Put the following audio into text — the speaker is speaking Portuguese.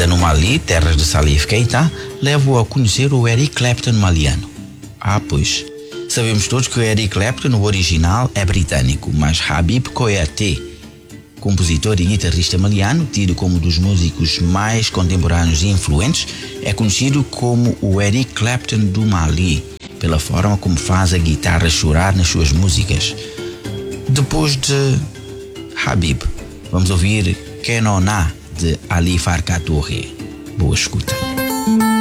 ida no Mali, terras de Salif Keita, leva-o a conhecer o Eric Clapton maliano. Pois, sabemos todos que o Eric Clapton, no original, é britânico, mas Habib Koyate, compositor e guitarrista maliano, tido como um dos músicos mais contemporâneos e influentes, é conhecido como o Eric Clapton do Mali, pela forma como faz a guitarra chorar nas suas músicas. Depois de Habib, vamos ouvir Kenona, de Ali Farka Touré. Boa escuta.